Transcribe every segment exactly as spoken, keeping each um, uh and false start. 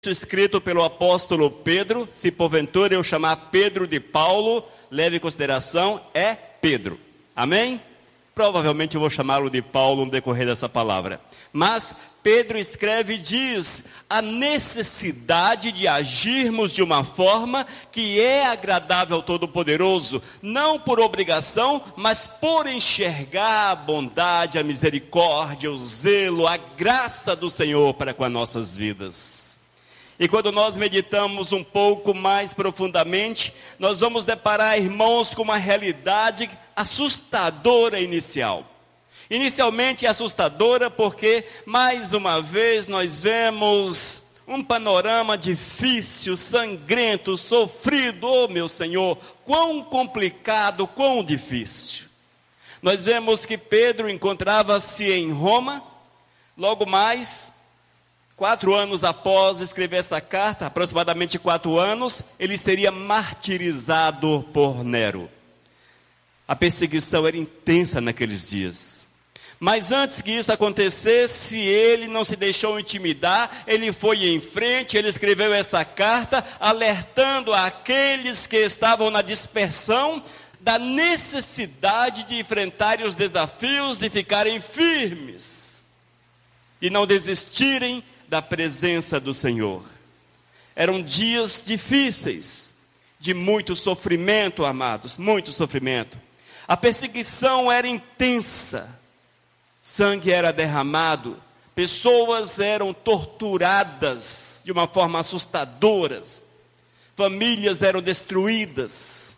escrito pelo apóstolo Pedro. Se porventura eu chamar Pedro de Paulo, leve em consideração, é Pedro. Amém? Provavelmente eu vou chamá-lo de Paulo no decorrer dessa palavra. Mas Pedro escreve e diz a necessidade de agirmos de uma forma que é agradável ao Todo-Poderoso, não por obrigação, mas por enxergar a bondade, a misericórdia, o zelo, a graça do Senhor para com as nossas vidas. E quando nós meditamos um pouco mais profundamente, nós vamos deparar, irmãos, com uma realidade assustadora inicial. Inicialmente é assustadora porque, mais uma vez, nós vemos um panorama difícil, sangrento, sofrido. Oh, meu Senhor, quão complicado, quão difícil. Nós vemos que Pedro encontrava-se em Roma, logo mais, quatro anos após escrever essa carta, aproximadamente quatro anos, ele seria martirizado por Nero. A perseguição era intensa naqueles dias. Mas antes que isso acontecesse, ele não se deixou intimidar, ele foi em frente, ele escreveu essa carta, alertando aqueles que estavam na dispersão, da necessidade de enfrentarem os desafios, de ficarem firmes, e não desistirem da presença do Senhor. Eram dias difíceis, de muito sofrimento, amados, muito sofrimento. A perseguição era intensa. Sangue era derramado, pessoas eram torturadas de uma forma assustadora, famílias eram destruídas,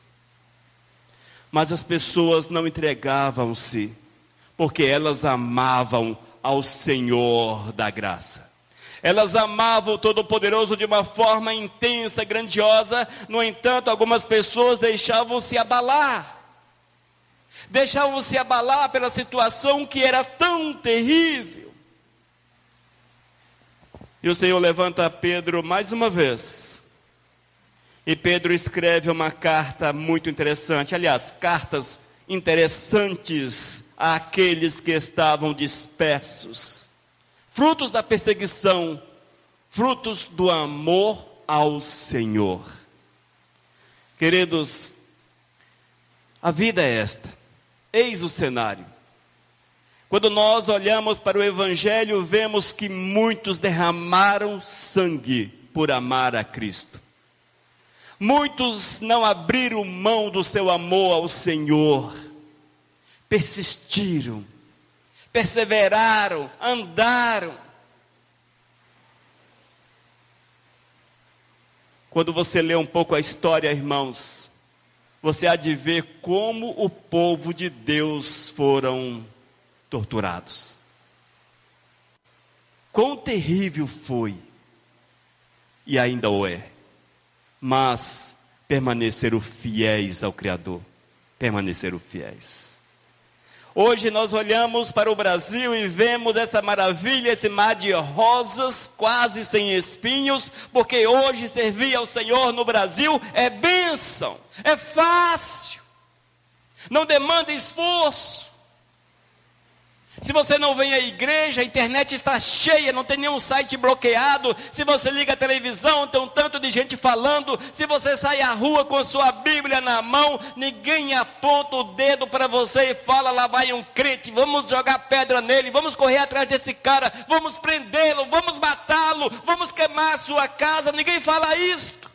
mas as pessoas não entregavam-se, porque elas amavam ao Senhor da graça. Elas amavam o Todo-Poderoso de uma forma intensa, grandiosa. No entanto, algumas pessoas deixavam-se abalar. Deixavam-se abalar pela situação que era tão terrível. E o Senhor levanta Pedro mais uma vez. E Pedro escreve uma carta muito interessante. Aliás, cartas interessantes àqueles que estavam dispersos. Frutos da perseguição, frutos do amor ao Senhor. Queridos, a vida é esta. Eis o cenário. Quando nós olhamos para o Evangelho, vemos que muitos derramaram sangue por amar a Cristo. Muitos não abriram mão do seu amor ao Senhor. Persistiram, perseveraram, andaram. Quando você lê um pouco a história, irmãos, você há de ver como o povo de Deus foram torturados. Quão terrível foi, e ainda o é, mas permaneceram fiéis ao Criador, permaneceram fiéis. Hoje nós olhamos para o Brasil e vemos essa maravilha, esse mar de rosas, quase sem espinhos, porque hoje servir ao Senhor no Brasil é bênção, é fácil, não demanda esforço. Se você não vem à igreja, a internet está cheia, não tem nenhum site bloqueado. Se você liga a televisão, tem um tanto de gente falando. Se você sai à rua com a sua Bíblia na mão, ninguém aponta o dedo para você e fala, lá vai um crente, vamos jogar pedra nele, vamos correr atrás desse cara, vamos prendê-lo, vamos matá-lo, vamos queimar a sua casa. Ninguém fala isto.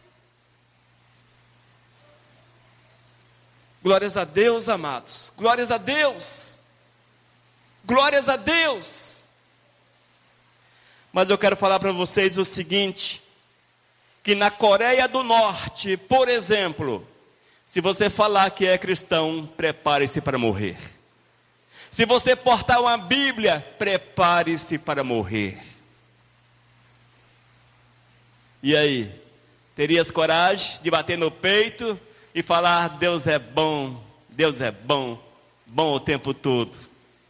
Glórias a Deus, amados, glórias a Deus. Glórias a Deus. Mas eu quero falar para vocês o seguinte, que na Coreia do Norte, por exemplo, se você falar que é cristão, prepare-se para morrer. Se você portar uma Bíblia, prepare-se para morrer. E aí, terias coragem de bater no peito e falar, Deus é bom, Deus é bom, bom o tempo todo?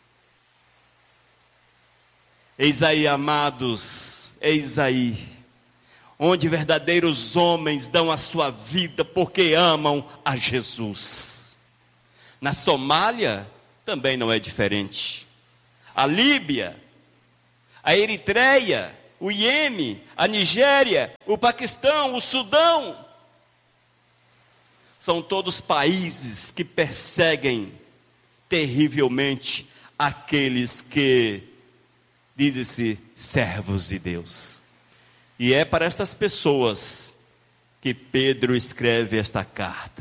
Eis aí, amados, eis aí, onde verdadeiros homens dão a sua vida porque amam a Jesus. Na Somália também não é diferente. A Líbia, a Eritreia, o Iêmen, a Nigéria, o Paquistão, o Sudão. São todos países que perseguem terrivelmente aqueles que dizem-se servos de Deus. E é para estas pessoas que Pedro escreve esta carta.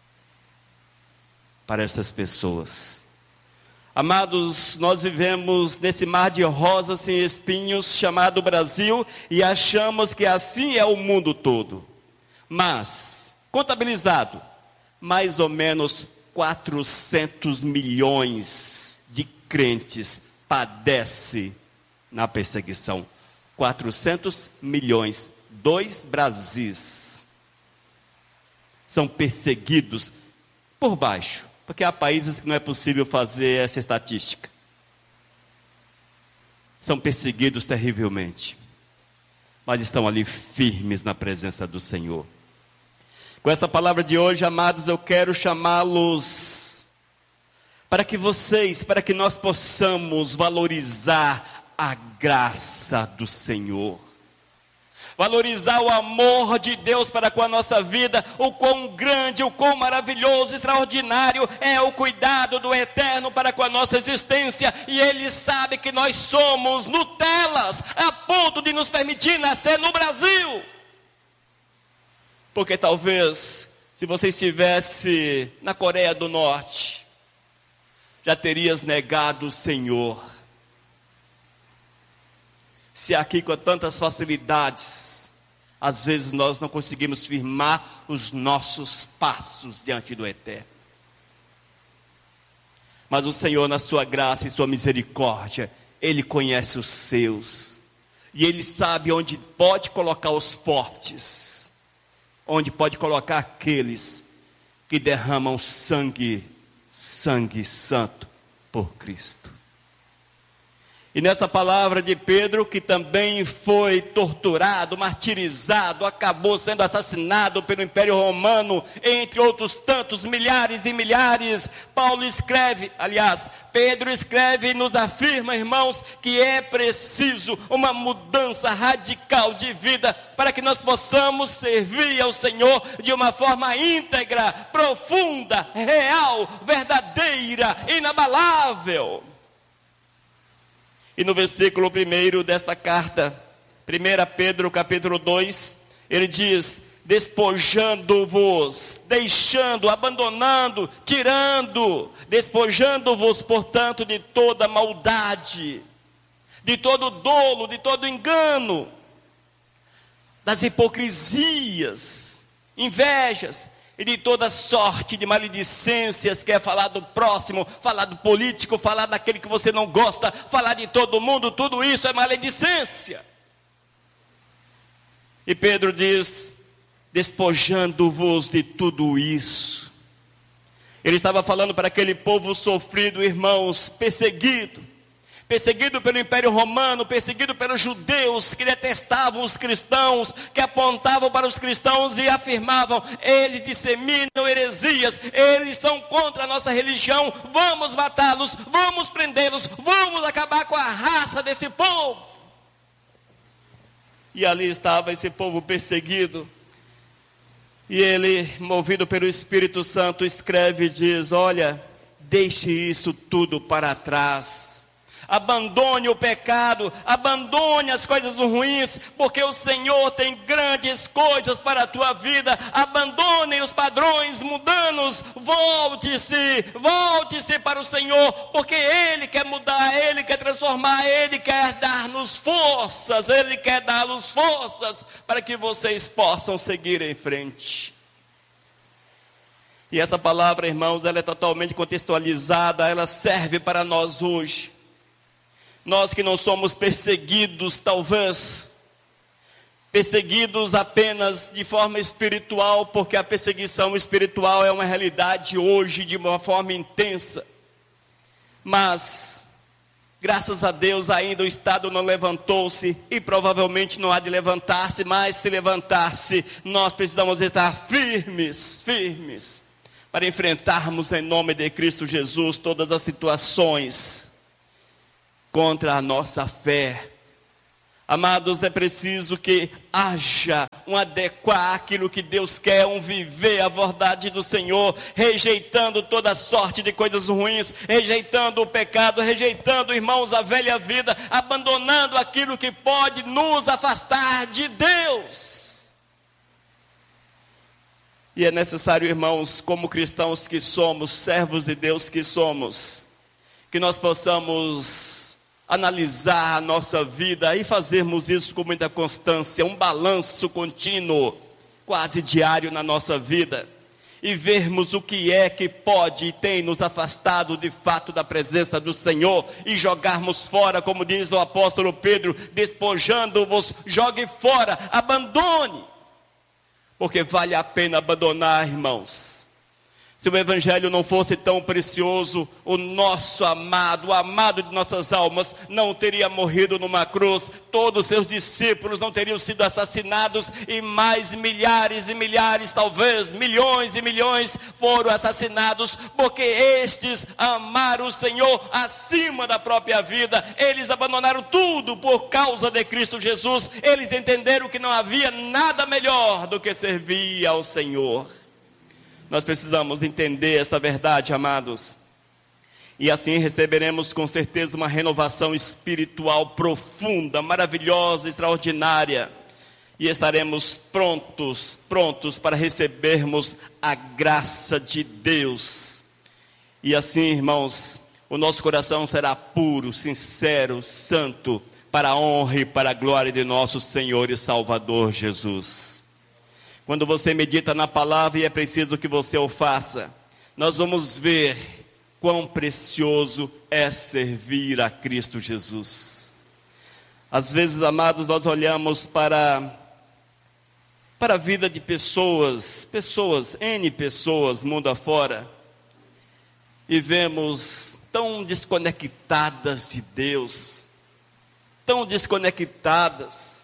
Para estas pessoas. Amados, nós vivemos nesse mar de rosas sem espinhos chamado Brasil e achamos que assim é o mundo todo. Mas, contabilizado, mais ou menos quatrocentos milhões de crentes padecem na perseguição. quatrocentos milhões, dois Brasis, são perseguidos por baixo, porque há países que não é possível fazer essa estatística. São perseguidos terrivelmente, mas estão ali firmes na presença do Senhor. Com essa palavra de hoje, amados, eu quero chamá-los para que vocês, para que nós possamos valorizar a graça do Senhor. Valorizar o amor de Deus para com a nossa vida, o quão grande, o quão maravilhoso, extraordinário é o cuidado do Eterno para com a nossa existência. E Ele sabe que nós somos Nutelas, a ponto de nos permitir nascer no Brasil. Porque talvez, se você estivesse na Coreia do Norte, já terias negado o Senhor. Se aqui com tantas facilidades, às vezes nós não conseguimos firmar os nossos passos diante do Eterno. Mas o Senhor, na sua graça e sua misericórdia, Ele conhece os seus. E Ele sabe onde pode colocar os fortes. Onde pode colocar aqueles que derramam sangue, sangue santo por Cristo. E nesta palavra de Pedro, que também foi torturado, martirizado, acabou sendo assassinado pelo Império Romano, entre outros tantos, milhares e milhares, Paulo escreve, aliás, Pedro escreve e nos afirma, irmãos, que é preciso uma mudança radical de vida para que nós possamos servir ao Senhor de uma forma íntegra, profunda, real, verdadeira, inabalável. E no versículo primeiro desta carta, primeira Pedro capítulo dois, ele diz: despojando-vos, deixando, abandonando, tirando, despojando-vos, portanto, de toda maldade, de todo dolo, de todo engano, das hipocrisias, invejas, e de toda sorte de maledicências, que é falar do próximo, falar do político, falar daquele que você não gosta, falar de todo mundo, tudo isso é maledicência. E Pedro diz: despojando-vos de tudo isso. Ele estava falando para aquele povo sofrido, irmãos, perseguido. Perseguido pelo Império Romano, perseguido pelos judeus que detestavam os cristãos, que apontavam para os cristãos e afirmavam: eles disseminam heresias, eles são contra a nossa religião, vamos matá-los, vamos prendê-los, vamos acabar com a raça desse povo. E ali estava esse povo perseguido, e ele, movido pelo Espírito Santo, escreve e diz: olha, deixe isso tudo para trás. Abandone o pecado, abandone as coisas ruins, porque o Senhor tem grandes coisas para a tua vida. Abandone os padrões mundanos, volte-se, volte-se para o Senhor, porque Ele quer mudar, Ele quer transformar, Ele quer dar-nos forças, Ele quer dar-nos forças para que vocês possam seguir em frente. E essa palavra, irmãos, ela é totalmente contextualizada, ela serve para nós hoje. Nós que não somos perseguidos, talvez, perseguidos apenas de forma espiritual, porque a perseguição espiritual é uma realidade hoje de uma forma intensa. Mas, graças a Deus, ainda o Estado não levantou-se e provavelmente não há de levantar-se, mas se levantar-se, nós precisamos estar firmes, firmes, para enfrentarmos em nome de Cristo Jesus todas as situações contra a nossa fé, Amados, é preciso que haja um adequar aquilo que Deus quer, um viver a verdade do Senhor, rejeitando toda sorte de coisas ruins, rejeitando o pecado, rejeitando, irmãos, a velha vida, abandonando aquilo que pode nos afastar de Deus. E é necessário, irmãos, como cristãos que somos, servos de Deus que somos, que nós possamos analisar a nossa vida e fazermos isso com muita constância, um balanço contínuo, quase diário na nossa vida, e vermos o que é que pode e tem nos afastado de fato da presença do Senhor, e jogarmos fora, como diz o apóstolo Pedro, despojando-vos, jogue fora, abandone, porque vale a pena abandonar, irmãos. Se o evangelho não fosse tão precioso, o nosso amado, o amado de nossas almas, não teria morrido numa cruz, todos os seus discípulos não teriam sido assassinados, e mais milhares e milhares, talvez milhões e milhões foram assassinados, porque estes amaram o Senhor acima da própria vida. Eles abandonaram tudo por causa de Cristo Jesus. Eles entenderam que não havia nada melhor do que servir ao Senhor. Nós precisamos entender essa verdade, amados, e assim receberemos com certeza uma renovação espiritual profunda, maravilhosa, extraordinária, e estaremos prontos, prontos para recebermos a graça de Deus. E assim, irmãos, o nosso coração será puro, sincero, santo, para a honra e para a glória de nosso Senhor e Salvador Jesus. Quando você medita na palavra, e é preciso que você o faça, nós vamos ver quão precioso é servir a Cristo Jesus. Às vezes, amados, nós olhamos para, para a vida de pessoas, pessoas, N pessoas, mundo afora, e vemos tão desconectadas de Deus, tão desconectadas.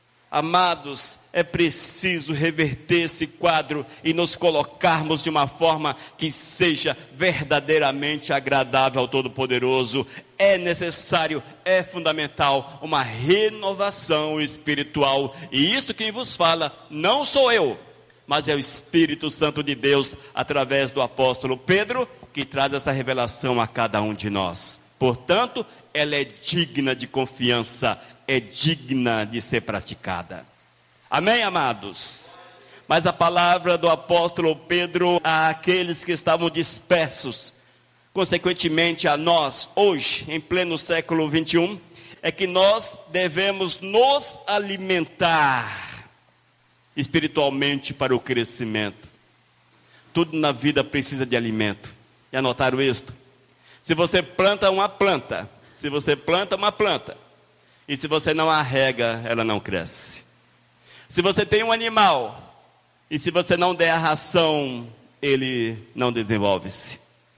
Amados, é preciso reverter esse quadro e nos colocarmos de uma forma que seja verdadeiramente agradável ao Todo-Poderoso. É necessário, é fundamental uma renovação espiritual. E isto quem vos fala não sou eu, mas é o Espírito Santo de Deus, através do apóstolo Pedro, que traz essa revelação a cada um de nós. Portanto, ela é digna de confiança, é digna de ser praticada. Amém, amados? Mas a palavra do apóstolo Pedro àqueles que estavam dispersos, consequentemente a nós, hoje, em pleno século vinte e um, é que nós devemos nos alimentar espiritualmente para o crescimento. Tudo na vida precisa de alimento. E anotaram isto? Se você planta uma planta, se você planta uma planta, e se você não a rega, ela não cresce. Se você tem um animal, e se você não der a ração, ele não desenvolve-se.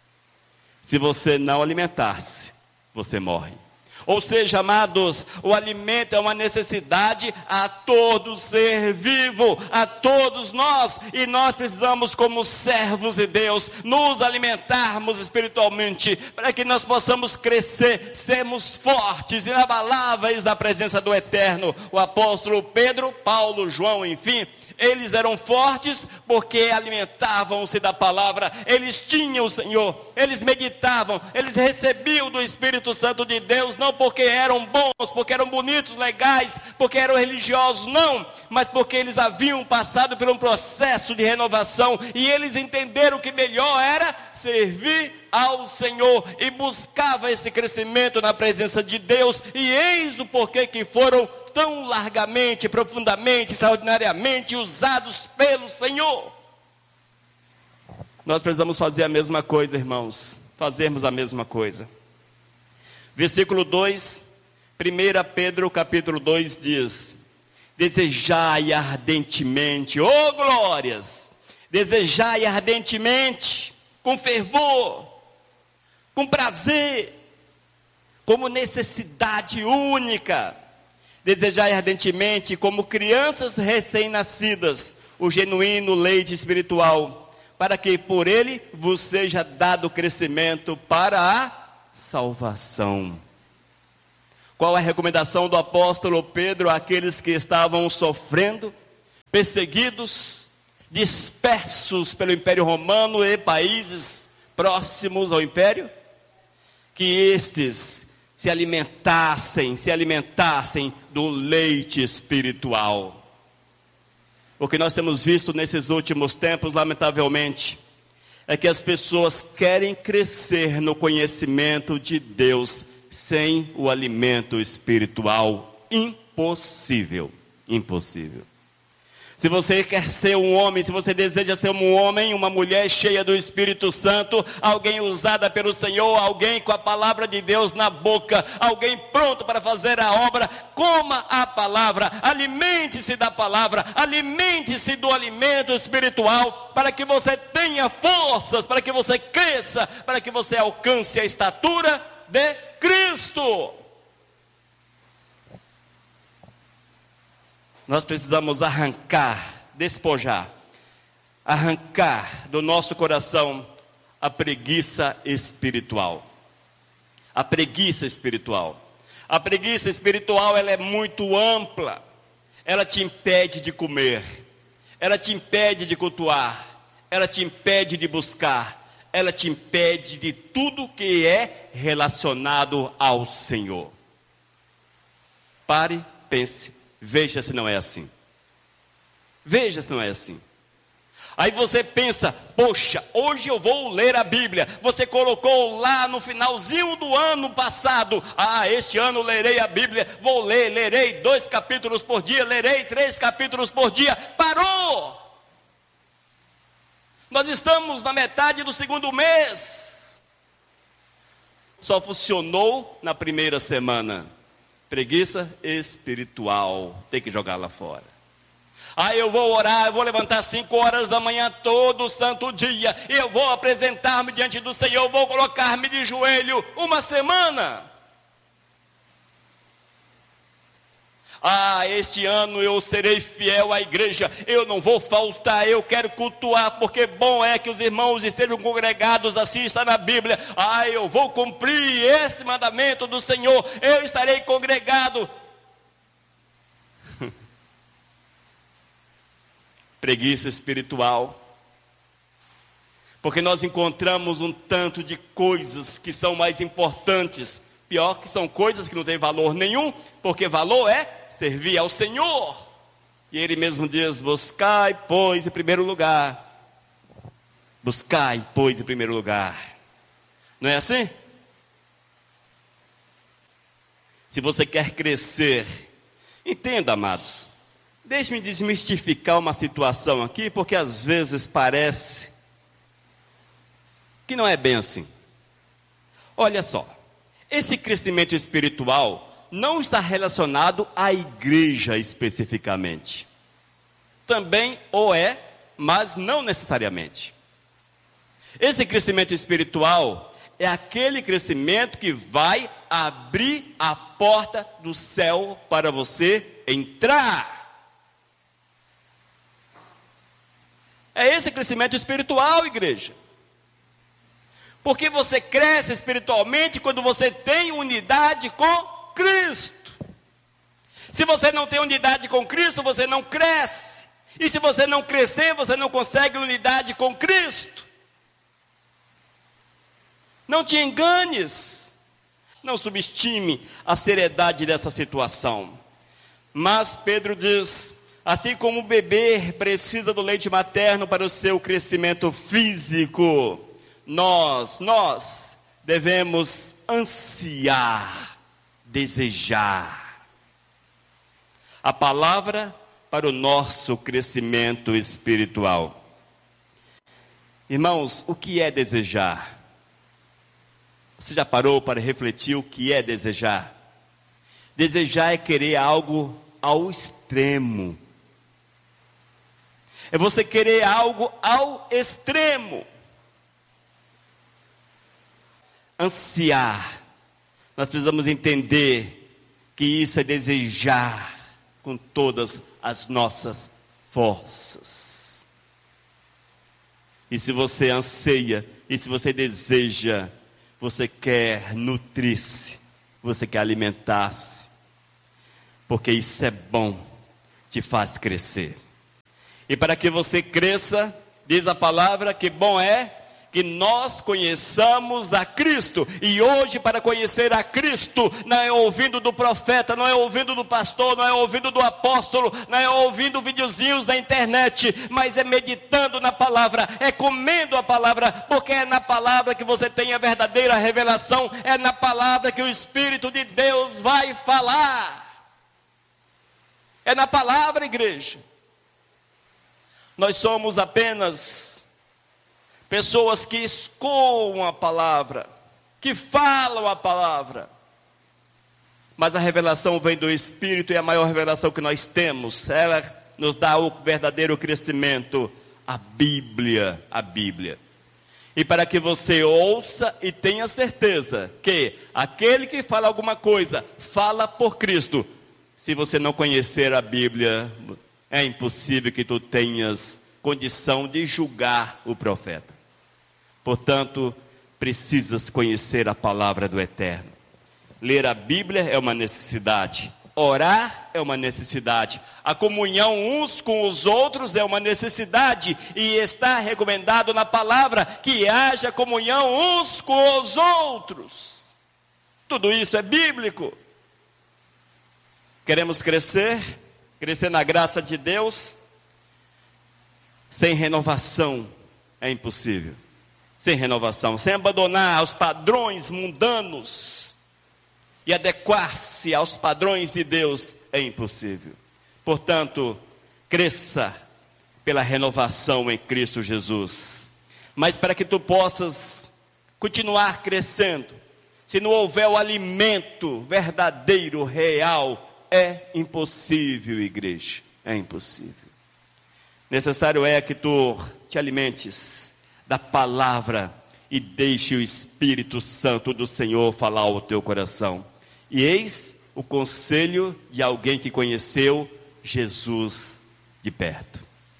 Se você não alimentar-se, você morre. Ou seja, amados, o alimento é uma necessidade a todo ser vivo, a todos nós, e nós precisamos, como servos de Deus, nos alimentarmos espiritualmente, para que nós possamos crescer, sermos fortes, inabaláveis na presença do Eterno. O apóstolo Pedro, Paulo, João, enfim, eles eram fortes porque alimentavam-se da palavra, eles tinham o Senhor, eles meditavam, eles recebiam do Espírito Santo de Deus, não porque eram bons, porque eram bonitos, legais, porque eram religiosos, não, mas porque eles haviam passado por um processo de renovação, e eles entenderam que melhor era servir ao Senhor, e buscava esse crescimento na presença de Deus, e eis o porquê que foram tão largamente, profundamente, extraordinariamente usados pelo Senhor. Nós precisamos fazer a mesma coisa, irmãos, fazermos a mesma coisa. Versículo dois, primeira Pedro capítulo dois diz: desejai ardentemente, oh glórias, desejai ardentemente, com fervor, com prazer, como necessidade única, desejai ardentemente, como crianças recém-nascidas, o genuíno leite espiritual, para que por ele vos seja dado crescimento para a salvação. Qual é a recomendação do apóstolo Pedro àqueles que estavam sofrendo, perseguidos, dispersos pelo Império Romano e países próximos ao Império? Que estes se alimentassem, se alimentassem do leite espiritual. O que nós temos visto nesses últimos tempos, lamentavelmente, é que as pessoas querem crescer no conhecimento de Deus sem o alimento espiritual. Impossível, impossível. Se você quer ser um homem, se você deseja ser um homem, uma mulher cheia do Espírito Santo, alguém usada pelo Senhor, alguém com a palavra de Deus na boca, alguém pronto para fazer a obra, coma a palavra, alimente-se da palavra, alimente-se do alimento espiritual, para que você tenha forças, para que você cresça, para que você alcance a estatura de Cristo. Nós precisamos arrancar, despojar, arrancar do nosso coração a preguiça espiritual. A preguiça espiritual. A preguiça espiritual, ela é muito ampla. Ela te impede de comer. Ela te impede de cultuar. Ela te impede de buscar. Ela te impede de tudo que é relacionado ao Senhor. Pare, pense. Veja se não é assim. Veja se não é assim. Aí você pensa, poxa, hoje eu vou ler a Bíblia. Você colocou lá no finalzinho do ano passado. Ah, este ano lerei a Bíblia. Vou ler, lerei dois capítulos por dia. Lerei três capítulos por dia. Parou! Nós estamos na metade do segundo mês. Só funcionou na primeira semana. Preguiça espiritual, tem que jogar lá fora. Ah, eu vou orar, eu vou levantar cinco horas da manhã todo santo dia, e eu vou apresentar-me diante do Senhor, vou colocar-me de joelho uma semana. Ah, este ano eu serei fiel à igreja, eu não vou faltar, eu quero cultuar, porque bom é que os irmãos estejam congregados, assim está na Bíblia. Ah, eu vou cumprir este mandamento do Senhor, eu estarei congregado. Preguiça espiritual. Porque nós encontramos um tanto de coisas que são mais importantes. Pior que são coisas que não têm valor nenhum, porque valor é servir ao Senhor. E Ele mesmo diz, buscai, pois, em primeiro lugar. Buscai, pois, em primeiro lugar. Não é assim? Se você quer crescer, entenda, amados. Deixe-me desmistificar uma situação aqui, porque às vezes parece que não é bem assim. Olha só, esse crescimento espiritual não está relacionado à igreja especificamente. Também o é, mas não necessariamente. Esse crescimento espiritual é aquele crescimento que vai abrir a porta do céu para você entrar. É esse crescimento espiritual, igreja. Porque você cresce espiritualmente quando você tem unidade com Cristo. Se você não tem unidade com Cristo, você não cresce. E se você não crescer, você não consegue unidade com Cristo. Não te enganes. Não subestime a seriedade dessa situação. Mas Pedro diz, assim como o bebê precisa do leite materno para o seu crescimento físico, nós, nós devemos ansiar, desejar a palavra para o nosso crescimento espiritual. Irmãos, o que é desejar? Você já parou para refletir o que é desejar? Desejar é querer algo ao extremo. É você querer algo ao extremo. Ansiar. Nós precisamos entender que isso é desejar com todas as nossas forças. E se você anseia, e se você deseja, você quer nutrir-se você quer alimentar-se, porque isso é bom, te faz crescer. E para que você cresça, diz a palavra que bom é que nós conheçamos a Cristo. E hoje, para conhecer a Cristo, não é ouvindo do profeta, não é ouvindo do pastor, não é ouvindo do apóstolo, não é ouvindo videozinhos da internet, mas é meditando na palavra, é comendo a palavra, porque é na palavra que você tem a verdadeira revelação, é na palavra que o Espírito de Deus vai falar. É na palavra, igreja. Nós somos apenas pessoas que escoam a palavra, que falam a palavra. Mas a revelação vem do Espírito, e a maior revelação que nós temos, ela nos dá o verdadeiro crescimento, a Bíblia, a Bíblia. E para que você ouça e tenha certeza que aquele que fala alguma coisa, fala por Cristo. Se você não conhecer a Bíblia, é impossível que tu tenhas condição de julgar o profeta. Portanto, precisas conhecer a palavra do Eterno. Ler a Bíblia é uma necessidade. Orar é uma necessidade. A comunhão uns com os outros é uma necessidade. E está recomendado na palavra que haja comunhão uns com os outros. Tudo isso é bíblico. Queremos crescer, crescer na graça de Deus. Sem renovação é impossível. Sem renovação, sem abandonar os padrões mundanos e adequar-se aos padrões de Deus é impossível. Portanto, cresça pela renovação em Cristo Jesus. Mas para que tu possas continuar crescendo, se não houver o alimento verdadeiro, real, é impossível, igreja, é impossível. Necessário é que tu te alimentes da palavra e deixe o Espírito Santo do Senhor falar ao teu coração. E eis o conselho de alguém que conheceu Jesus de perto.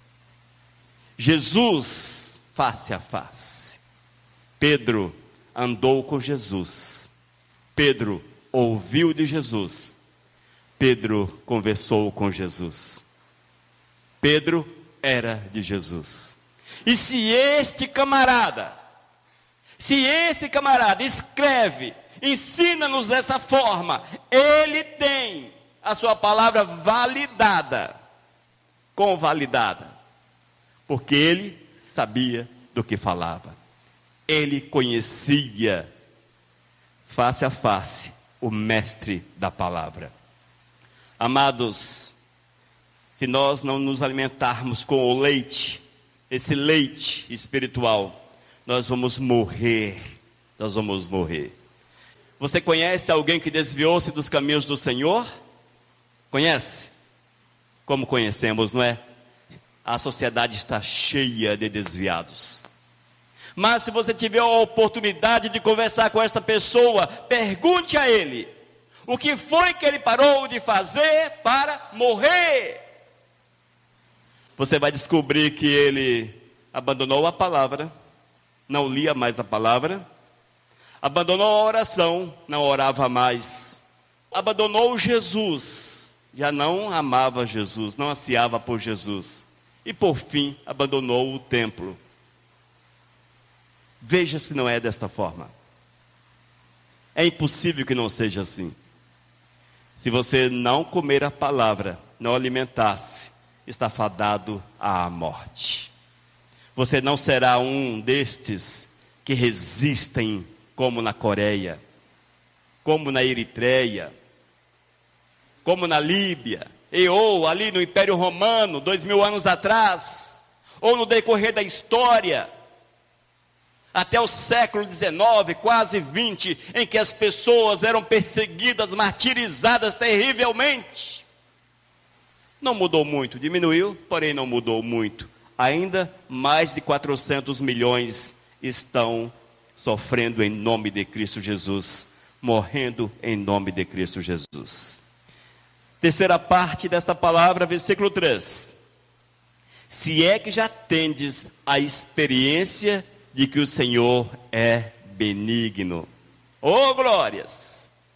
Jesus face a face. Pedro andou com Jesus. Pedro ouviu de Jesus. Pedro conversou com Jesus. Pedro era de Jesus. E se este camarada, se este camarada escreve, ensina-nos dessa forma, ele tem a sua palavra validada, convalidada, porque ele sabia do que falava. Ele conhecia face a face o mestre da palavra. Amados, se nós não nos alimentarmos com o leite, esse leite espiritual, nós vamos morrer, nós vamos morrer. Você conhece alguém que desviou-se dos caminhos do Senhor? Conhece? Como conhecemos, não é? A sociedade está cheia de desviados. Mas se você tiver a oportunidade de conversar com esta pessoa, pergunte a ele, o que foi que ele parou de fazer para morrer? Você vai descobrir que ele abandonou a palavra, não lia mais a palavra, abandonou a oração, não orava mais, abandonou Jesus, já não amava Jesus, não ansiava por Jesus, e por fim abandonou o templo. Veja se não é desta forma. É impossível que não seja assim. Se você não comer a palavra, não alimentar-se, está fadado à morte. Você não será um destes que resistem, como na Coreia, como na Eritreia, como na Líbia, e ou ali no Império Romano, dois mil anos atrás, ou no decorrer da história, até o século dezenove, quase vinte, em que as pessoas eram perseguidas, martirizadas terrivelmente. Não mudou muito, diminuiu, porém não mudou muito. Ainda mais de quatrocentos milhões estão sofrendo em nome de Cristo Jesus, morrendo em nome de Cristo Jesus. Terceira parte desta palavra, versículo três. Se é que já tendes a experiência de que o Senhor é benigno. Oh, glórias!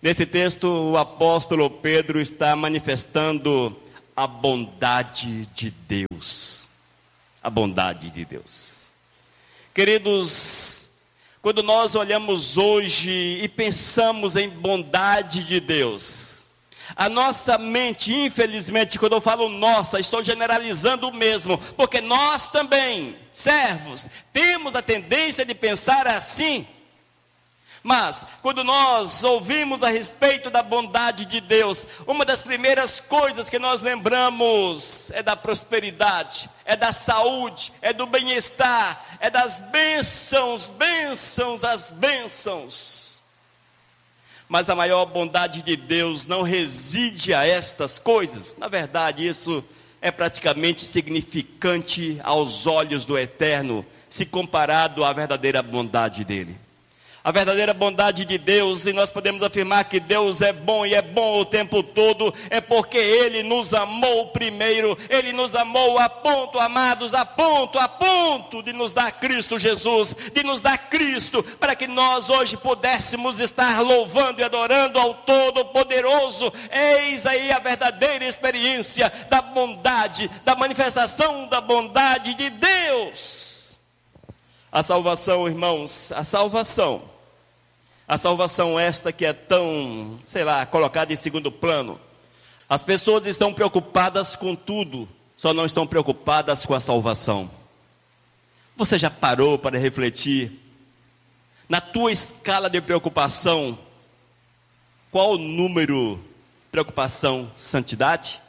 Nesse texto, o apóstolo Pedro está manifestando a bondade de Deus. A bondade de Deus. Queridos, quando nós olhamos hoje e pensamos em bondade de Deus, a nossa mente, infelizmente, quando eu falo nossa, estou generalizando o mesmo, porque nós também, servos, temos a tendência de pensar assim. Mas, quando nós ouvimos a respeito da bondade de Deus, uma das primeiras coisas que nós lembramos é da prosperidade, é da saúde, é do bem-estar, é das bênçãos, bênçãos, as bênçãos. Mas a maior bondade de Deus não reside a estas coisas. Na verdade, isso é praticamente insignificante aos olhos do Eterno, se comparado à verdadeira bondade dele. A verdadeira bondade de Deus, e nós podemos afirmar que Deus é bom e é bom o tempo todo, é porque Ele nos amou primeiro, Ele nos amou a ponto, amados, a ponto, a ponto de nos dar Cristo Jesus, de nos dar Cristo, para que nós hoje pudéssemos estar louvando e adorando ao Todo-Poderoso. Eis aí a verdadeira experiência da bondade, da manifestação da bondade de Deus. A salvação, irmãos, a salvação. A salvação esta que é tão, sei lá, colocada em segundo plano. As pessoas estão preocupadas com tudo, só não estão preocupadas com a salvação. Você já parou para refletir? Na tua escala de preocupação, qual o número? Preocupação, santidade?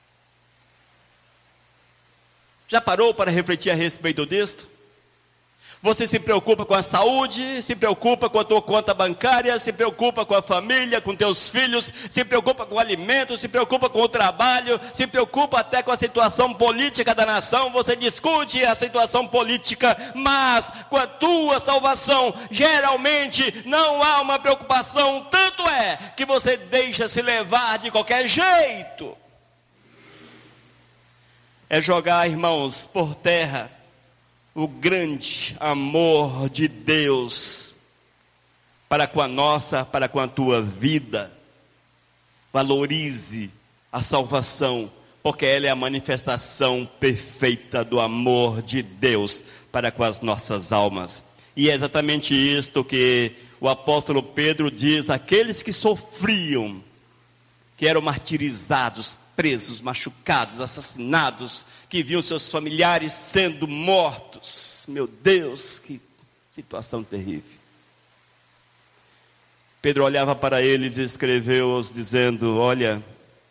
Já parou para refletir a respeito disto? Você se preocupa com a saúde, se preocupa com a tua conta bancária, se preocupa com a família, com teus filhos, se preocupa com o alimento, se preocupa com o trabalho, se preocupa até com a situação política da nação. Você discute a situação política, mas com a tua salvação, geralmente não há uma preocupação. Tanto é que você deixa se levar de qualquer jeito. É jogar, irmãos, por terra o grande amor de Deus para com a nossa, para com a tua vida. Valorize a salvação, porque ela é a manifestação perfeita do amor de Deus para com as nossas almas. E é exatamente isto que o apóstolo Pedro diz àqueles que sofriam, que eram martirizados, presos, machucados, assassinados, que viam seus familiares sendo mortos. Meu Deus, que situação terrível. Pedro olhava para eles e escreveu-os dizendo: olha,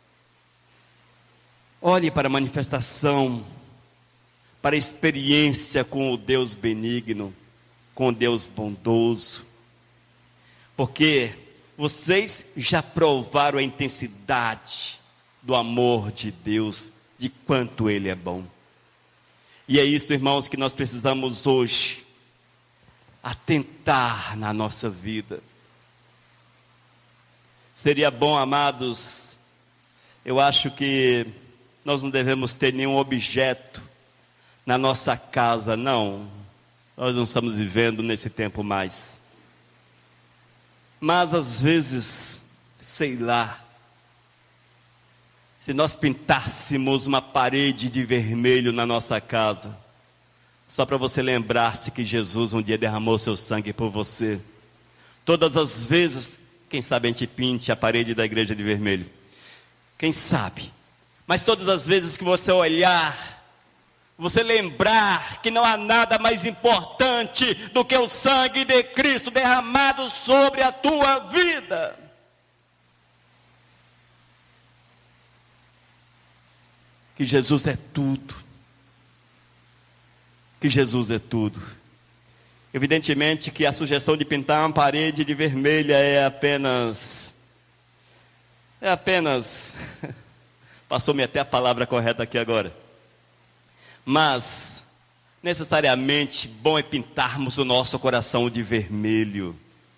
olhe para a manifestação, para a experiência com o Deus benigno, com o Deus bondoso, porque vocês já provaram a intensidade do amor de Deus, de quanto Ele é bom. E é isso, irmãos, que nós precisamos hoje atentar na nossa vida. Seria bom, amados, eu acho que nós não devemos ter nenhum objeto na nossa casa, não. Nós não estamos vivendo nesse tempo mais. Mas às vezes, sei lá, se nós pintássemos uma parede de vermelho na nossa casa, só para você lembrar-se que Jesus um dia derramou seu sangue por você. Todas as vezes, quem sabe a gente pinte a parede da igreja de vermelho. Quem sabe? Mas todas as vezes que você olhar, você lembrar que não há nada mais importante do que o sangue de Cristo derramado sobre a tua vida. Que Jesus é tudo. Que Jesus é tudo. Evidentemente que a sugestão de pintar uma parede de vermelha é apenas... É apenas... Passou-me até a palavra correta aqui agora. Mas, necessariamente, bom é pintarmos o nosso coração de vermelho.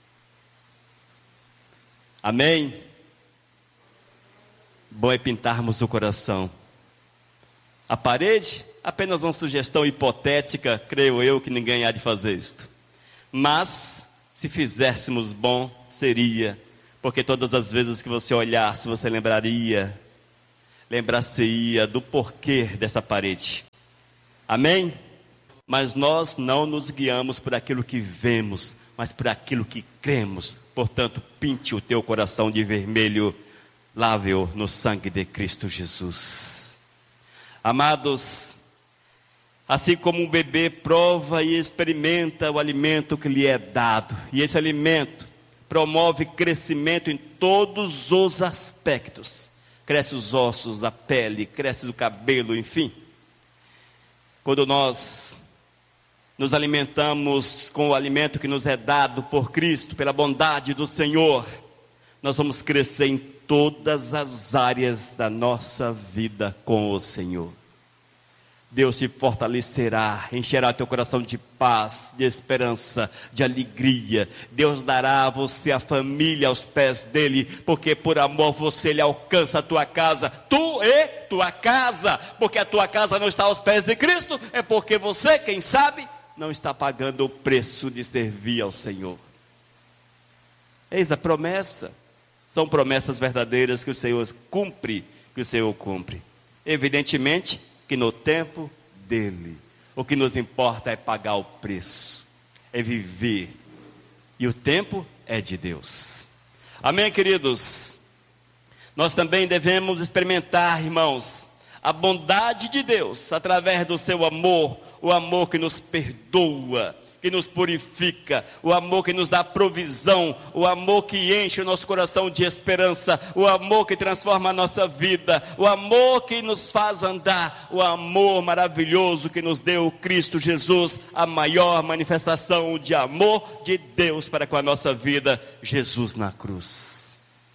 Amém? Bom é pintarmos o coração. A parede, apenas uma sugestão hipotética, creio eu que ninguém há de fazer isto. Mas, se fizéssemos bom, seria Porque todas as vezes que você olhasse, você lembraria, lembrar-se-ia do porquê dessa parede. Amém? Mas nós não nos guiamos por aquilo que vemos, mas por aquilo que cremos. Portanto, pinte o teu coração de vermelho, lave-o no sangue de Cristo Jesus. Amados, assim como um bebê prova e experimenta o alimento que lhe é dado, e esse alimento promove crescimento em todos os aspectos. Cresce os ossos, a pele, cresce o cabelo, enfim. Quando nós nos alimentamos com o alimento que nos é dado por Cristo, pela bondade do Senhor, nós vamos crescer em todas as áreas da nossa vida com o Senhor. Deus te fortalecerá, encherá teu coração de paz, de esperança, de alegria. Deus dará a você a família aos pés dele, porque por amor você lhe alcança a tua casa, tu e tua casa, porque a tua casa não está aos pés de Cristo, é porque você, quem sabe, não está pagando o preço de servir ao Senhor. Eis a promessa, são promessas verdadeiras que o Senhor cumpre, que o Senhor cumpre. Evidentemente que no tempo dele, o que nos importa é pagar o preço, é viver, e o tempo é de Deus. Amém, queridos? Nós também devemos experimentar, irmãos, a bondade de Deus, através do seu amor, o amor que nos perdoa, que nos purifica, o amor que nos dá provisão, o amor que enche o nosso coração de esperança, o amor que transforma a nossa vida, o amor que nos faz andar, o amor maravilhoso que nos deu Cristo Jesus, a maior manifestação de amor de Deus para com a nossa vida, Jesus na cruz.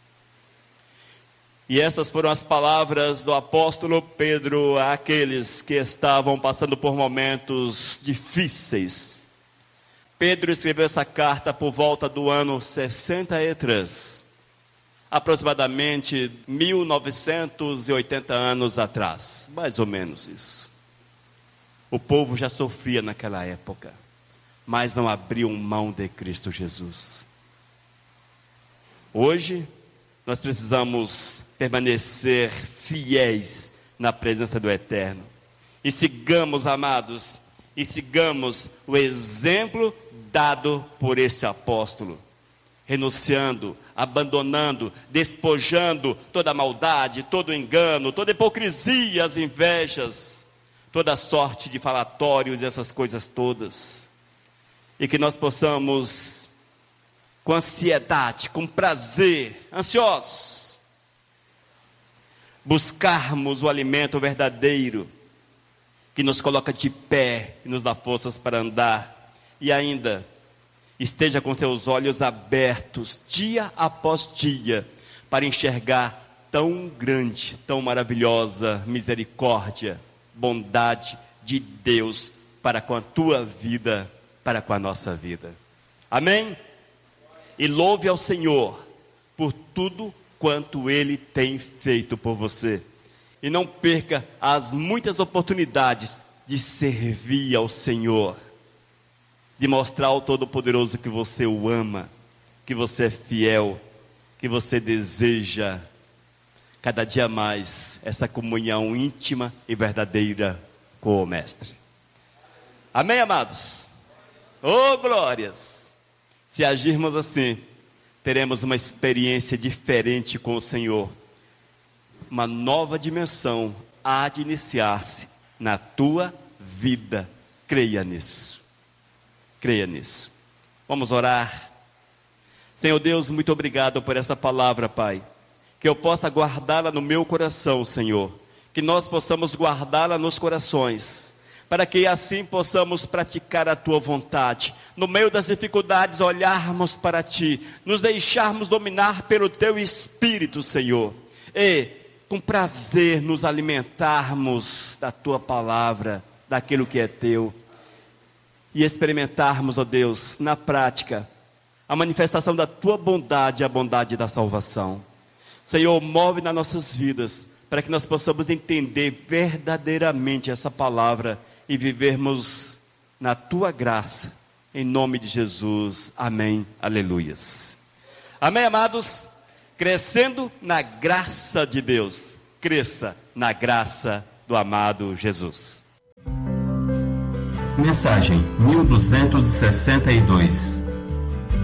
E essas foram as palavras do apóstolo Pedro àqueles que estavam passando por momentos difíceis. Pedro escreveu essa carta por volta do ano sessenta e três, aproximadamente mil novecentos e oitenta anos atrás, mais ou menos isso. O povo já sofria naquela época, mas não abriam mão de Cristo Jesus. Hoje, nós precisamos permanecer fiéis na presença do Eterno. E sigamos, amados, e sigamos o exemplo dado por este apóstolo, renunciando, abandonando, despojando toda a maldade, todo o engano, toda a hipocrisia, as invejas, toda a sorte de falatórios e essas coisas todas. E que nós possamos, com ansiedade, com prazer, ansiosos, buscarmos o alimento verdadeiro, que nos coloca de pé e nos dá forças para andar. E ainda, esteja com teus olhos abertos, dia após dia, para enxergar tão grande, tão maravilhosa misericórdia, bondade de Deus para com a tua vida, para com a nossa vida. Amém? E louve ao Senhor por tudo quanto Ele tem feito por você. E não perca as muitas oportunidades de servir ao Senhor, de mostrar ao Todo-Poderoso que você o ama, que você é fiel, que você deseja cada dia mais essa comunhão íntima e verdadeira com o Mestre. Amém, amados? Oh, glórias! Se agirmos assim, teremos uma experiência diferente com o Senhor. Uma nova dimensão há de iniciar-se na tua vida. Creia nisso. Creia nisso. Vamos orar. Senhor Deus, muito obrigado por essa palavra, Pai. Que eu possa guardá-la no meu coração, Senhor. Que nós possamos guardá-la nos corações, para que assim possamos praticar a tua vontade. No meio das dificuldades, olharmos para ti, nos deixarmos dominar pelo teu Espírito, Senhor. E com prazer nos alimentarmos da tua palavra, daquilo que é teu. E experimentarmos, ó Deus, na prática, a manifestação da tua bondade, a bondade da salvação. Senhor, move nas nossas vidas, para que nós possamos entender verdadeiramente essa palavra e vivermos na tua graça, em nome de Jesus. Amém, aleluias. Amém, amados? crescendo na graça de Deus. Cresça na graça do amado Jesus. Mensagem mil duzentos e sessenta e dois.